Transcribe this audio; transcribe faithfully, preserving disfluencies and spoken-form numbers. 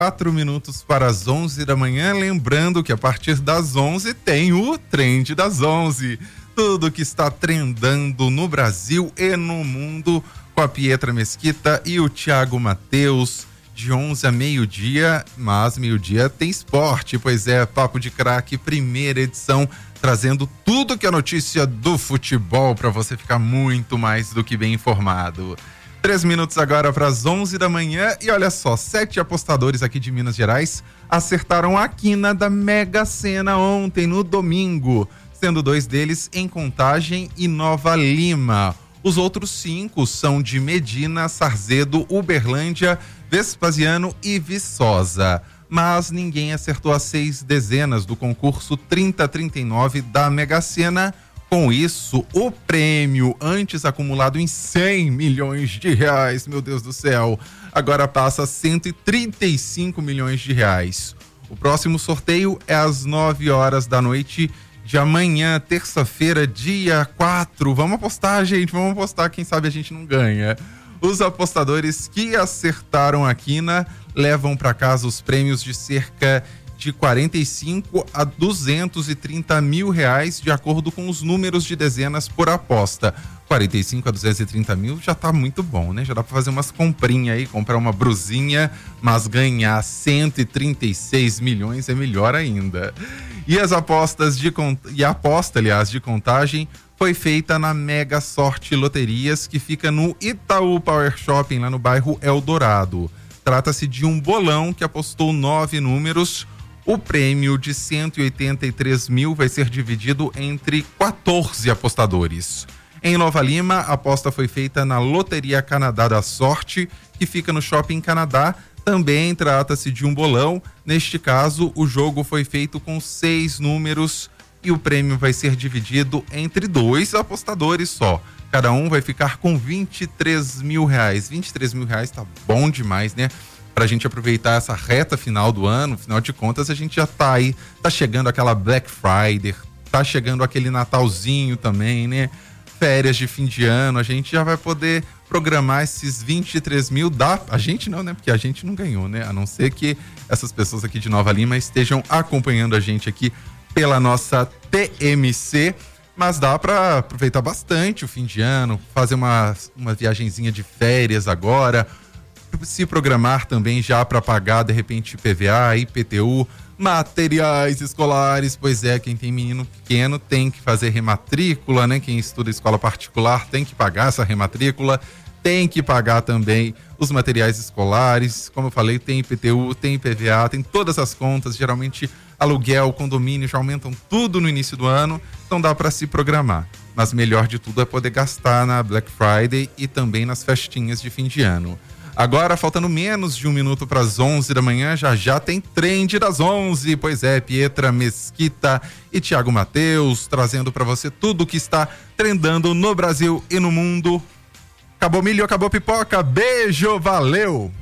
Quatro minutos para as onze da manhã, lembrando que a partir das onze tem o Trend das onze. Tudo que está trendando no Brasil e no mundo com a Pietra Mesquita e o Thiago Mateus, de onze a meio-dia, mas meio-dia tem esporte, pois é, Papo de Craque, primeira edição, trazendo tudo que é notícia do futebol para você ficar muito mais do que bem informado. Três minutos agora para as onze da manhã e olha só, sete apostadores aqui de Minas Gerais acertaram a quina da Mega Sena ontem, no domingo, sendo dois deles em Contagem e Nova Lima. Os outros cinco são de Medina, Sarzedo, Uberlândia, Vespasiano e Viçosa. Mas ninguém acertou as seis dezenas do concurso trinta trinta e nove da Mega Sena. Com isso, o prêmio, antes acumulado em cem milhões de reais, meu Deus do céu, agora passa a cento e trinta e cinco milhões de reais. O próximo sorteio é às nove horas da noite de amanhã, terça-feira, dia quatro. Vamos apostar, gente, vamos apostar, quem sabe a gente não ganha. Os apostadores que acertaram a quina levam para casa os prêmios de cerca de quarenta e cinco a duzentos e trinta mil reais, de acordo com os números de dezenas por aposta. quarenta e cinco a duzentos e trinta mil já tá muito bom, né? Já dá para fazer umas comprinhas aí, comprar uma brusinha, mas ganhar cento e trinta e seis milhões é melhor ainda. E as apostas de e a aposta, aliás, de Contagem foi feita na Mega Sorte Loterias, que fica no Itaú Power Shopping, lá no bairro Eldorado. Trata-se de um bolão que apostou nove números. O prêmio de cento e oitenta e três mil vai ser dividido entre quatorze apostadores. Em Nova Lima, a aposta foi feita na Loteria Canadá da Sorte, que fica no Shopping Canadá. Também trata-se de um bolão. Neste caso, o jogo foi feito com seis números e o prêmio vai ser dividido entre dois apostadores só. Cada um vai ficar com vinte e três mil reais. vinte e três mil reais tá bom demais, né? Pra gente aproveitar essa reta final do ano. Afinal de contas, a gente já tá aí, tá chegando aquela Black Friday, tá chegando aquele Natalzinho também, né? Férias de fim de ano, a gente já vai poder programar esses vinte e três mil, dá, a gente não, né? Porque a gente não ganhou, né? A não ser que essas pessoas aqui de Nova Lima estejam acompanhando a gente aqui pela nossa T M C, mas dá para aproveitar bastante o fim de ano, fazer uma, uma viagenzinha de férias agora, se programar também já para pagar de repente I P V A, I P T U, materiais escolares, pois é, quem tem menino pequeno tem que fazer rematrícula, né? Quem estuda escola particular tem que pagar essa rematrícula, tem que pagar também os materiais escolares, como eu falei, tem I P T U, tem I P V A, tem todas as contas, geralmente aluguel, condomínio já aumentam tudo no início do ano, então dá para se programar. Mas melhor de tudo é poder gastar na Black Friday e também nas festinhas de fim de ano. Agora, faltando menos de um minuto para as onze da manhã, já já tem Trend das onze. Pois é, Pietra Mesquita e Thiago Mateus trazendo para você tudo que está trendando no Brasil e no mundo. Acabou milho, acabou pipoca. Beijo, valeu!